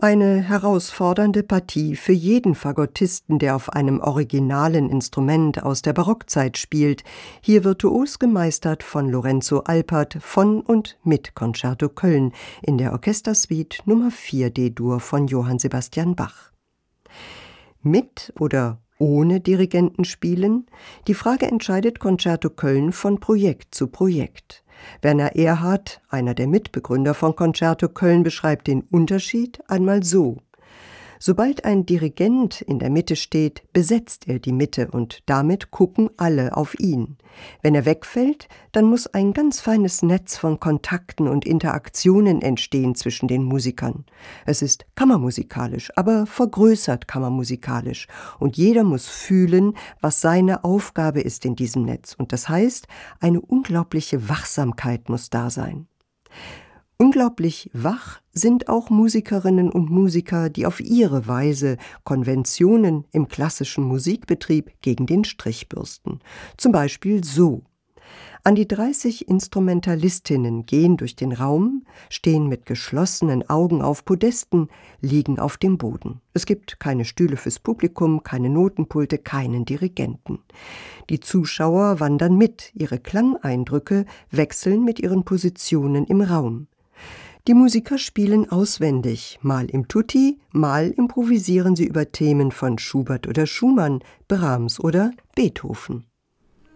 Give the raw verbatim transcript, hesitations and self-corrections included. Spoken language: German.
Eine herausfordernde Partie für jeden Fagottisten, der auf einem originalen Instrument aus der Barockzeit spielt, hier virtuos gemeistert von Lorenzo Alpert von und mit Concerto Köln in der Orchestersuite Nummer vier D-Dur von Johann Sebastian Bach. Mit oder ohne Dirigenten spielen? Die Frage entscheidet Concerto Köln von Projekt zu Projekt. Werner Erhard, einer der Mitbegründer von Concerto Köln, beschreibt den Unterschied einmal so: Sobald ein Dirigent in der Mitte steht, besetzt er die Mitte und damit gucken alle auf ihn. Wenn er wegfällt, dann muss ein ganz feines Netz von Kontakten und Interaktionen entstehen zwischen den Musikern. Es ist kammermusikalisch, aber vergrößert kammermusikalisch und jeder muss fühlen, was seine Aufgabe ist in diesem Netz. Und das heißt, eine unglaubliche Wachsamkeit muss da sein. Unglaublich wach sind auch Musikerinnen und Musiker, die auf ihre Weise Konventionen im klassischen Musikbetrieb gegen den Strich bürsten. Zum Beispiel so: An die dreißig Instrumentalistinnen gehen durch den Raum, stehen mit geschlossenen Augen auf Podesten, liegen auf dem Boden. Es gibt keine Stühle fürs Publikum, keine Notenpulte, keinen Dirigenten. Die Zuschauer wandern mit, ihre Klangeindrücke wechseln mit ihren Positionen im Raum. Die Musiker spielen auswendig, mal im Tutti, mal improvisieren sie über Themen von Schubert oder Schumann, Brahms oder Beethoven.